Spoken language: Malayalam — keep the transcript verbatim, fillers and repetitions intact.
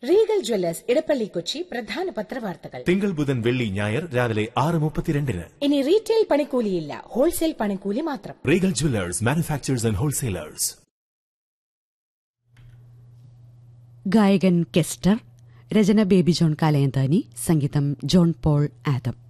റീഗൽ ജ്വല്ലേഴ്സ് ഇടപ്പള്ളി കൊച്ചി പ്രധാന പത്രവാർത്തകൾ തിങ്കൾ ബുധൻ വെള്ളി ഞായർ രാവിലെ ആറ് മുപ്പത്തിരണ്ടിന്. ഇനി റീറ്റെയിൽ പണിക്കൂലിയില്ല, ഹോൾസെയിൽ പണിക്കൂലി മാത്രം. Regal Jewellers, manufacturers and wholesalers. ഗായകൻ കെസ്റ്റർ, രചന ബേബി ജോൺ കാലയന്താനി, സംഗീതം ജോൺ പോൾ ആദം.